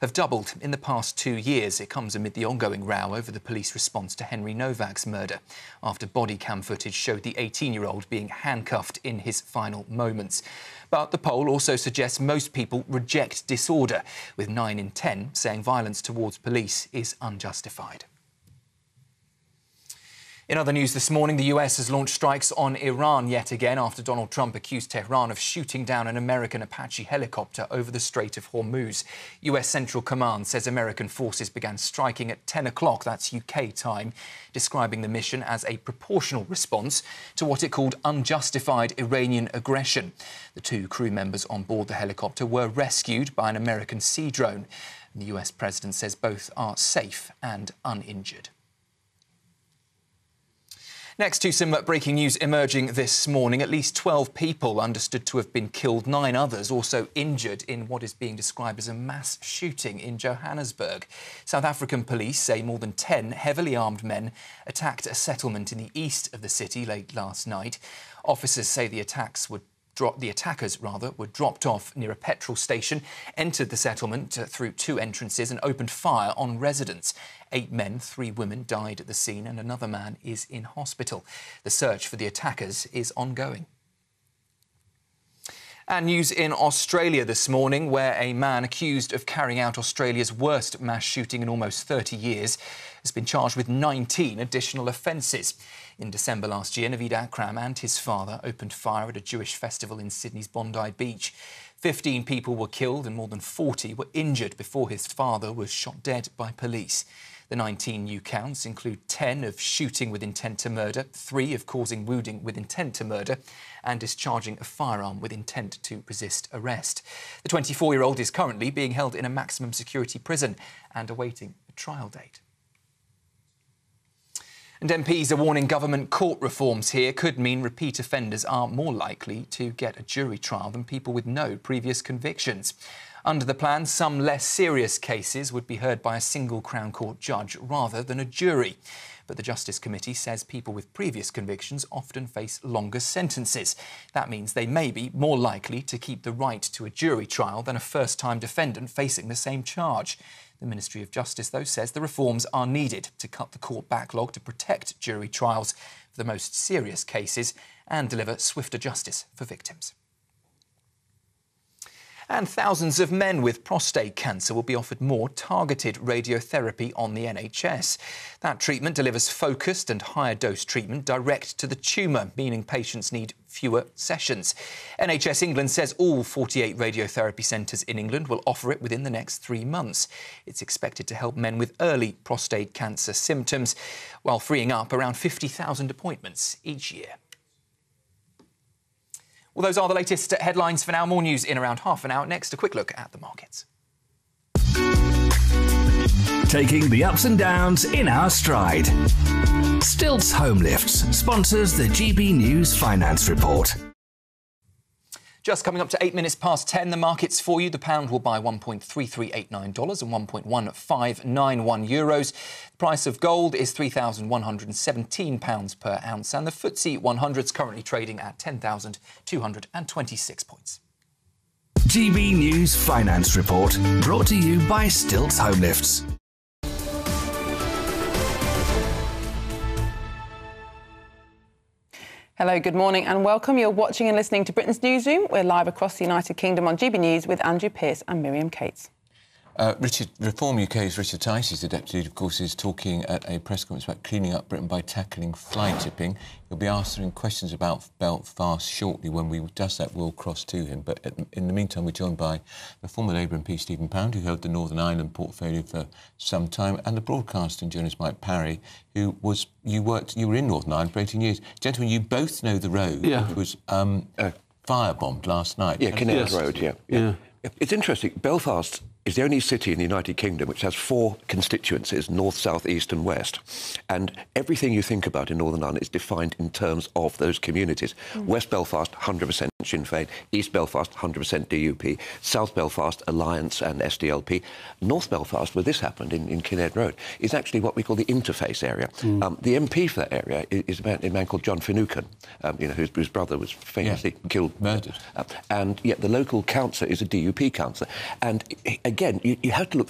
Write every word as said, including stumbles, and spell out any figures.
have doubled in the past two years. It comes amid the ongoing row over the police response to Henry Novak's murder, after body cam footage showed the eighteen-year-old being handcuffed in his final moments. But the poll also suggests most people reject disorder, with nine in ten saying violence towards police is unjustified. In other news this morning, the U S has launched strikes on Iran yet again after Donald Trump accused Tehran of shooting down an American Apache helicopter over the Strait of Hormuz. U S Central Command says American forces began striking at ten o'clock, that's U K time, describing the mission as a proportional response to what it called unjustified Iranian aggression. The two crew members on board the helicopter were rescued by an American Sea drone. The U S president says both are safe and uninjured. Next to some breaking news emerging this morning. At least twelve people understood to have been killed, nine others also injured in what is being described as a mass shooting in Johannesburg. South African police say more than ten heavily armed men attacked a settlement in the east of the city late last night. Officers say the attacks would Drop, the attackers, rather, were dropped off near a petrol station, entered the settlement uh, through two entrances and opened fire on residents. Eight men, three women died at the scene and another man is in hospital. The search for the attackers is ongoing. And news in Australia this morning, where a man accused of carrying out Australia's worst mass shooting in almost thirty years has been charged with nineteen additional offences. In December last year, Naveed Akram and his father opened fire at a Jewish festival in Sydney's Bondi Beach. Fifteen people were killed and more than forty were injured before his father was shot dead by police. The nineteen new counts include ten of shooting with intent to murder, three of causing wounding with intent to murder, and discharging a firearm with intent to resist arrest. The twenty-four-year-old is currently being held in a maximum security prison and awaiting a trial date. And M Ps are warning government court reforms here could mean repeat offenders are more likely to get a jury trial than people with no previous convictions. Under the plan, some less serious cases would be heard by a single Crown Court judge rather than a jury. But the Justice Committee says people with previous convictions often face longer sentences. That means they may be more likely to keep the right to a jury trial than a first-time defendant facing the same charge. The Ministry of Justice, though, says the reforms are needed to cut the court backlog to protect jury trials for the most serious cases and deliver swifter justice for victims. And thousands of men with prostate cancer will be offered more targeted radiotherapy on the N H S. That treatment delivers focused and higher dose treatment direct to the tumour, meaning patients need fewer sessions. N H S England says all forty-eight radiotherapy centres in England will offer it within the next three months. It's expected to help men with early prostate cancer symptoms, while freeing up around fifty thousand appointments each year. Well, those are the latest headlines for now. More news in around half an hour. Next, a quick look at the markets. Taking the ups and downs in our stride. Stilts Home Lifts sponsors the G B News Finance Report. Just coming up to eight minutes past ten, the markets for you. The pound will buy one point three three eight nine dollars and one point one five nine one euros. The price of gold is three thousand one hundred seventeen pounds per ounce, and the F T S E one hundred is currently trading at ten thousand two hundred twenty-six points. G B News Finance Report, brought to you by Stilts Home Lifts. Hello, good morning and welcome. You're watching and listening to Britain's Newsroom. We're live across the United Kingdom on G B News with Andrew Pearce and Miriam Cates. Uh, Richard, Reform U K's Richard Tice, the Deputy Leader, of course, is talking at a press conference about cleaning up Britain by tackling fly tipping. He'll be answering questions about Belfast shortly. When we does that, we'll cross to him. But at, in the meantime, we're joined by the former Labour M P Stephen Pound, who held the Northern Ireland portfolio for some time, and the broadcaster and journalist Mike Parry, who was you worked you were in Northern Ireland for eighteen years. Gentlemen, you both know the road, yeah. which was um, uh, firebombed last night. Yeah, Kinnaird yes. Road. Yeah. yeah, yeah. It's interesting. Belfast is the only city in the United Kingdom which has four constituencies, north, south, east and west. And everything you think about in Northern Ireland is defined in terms of those communities. Mm. West Belfast, one hundred percent Sinn Féin. East Belfast, one hundred percent D U P. South Belfast, Alliance and S D L P. North Belfast, where this happened, in, in Kinnaird Road, is actually what we call the interface area. Mm. Um, the M P for that area is, is a, man, a man called John Finucane, um, you know, whose, whose brother was famously yeah. killed. Murdered. Uh, and yet the local councillor is a D U P councillor. And again, you, you have to look